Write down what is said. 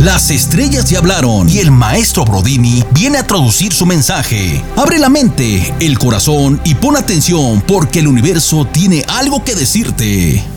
Las estrellas ya hablaron y el maestro Brodini viene a traducir su mensaje. Abre la mente, el corazón y pon atención porque el universo tiene algo que decirte.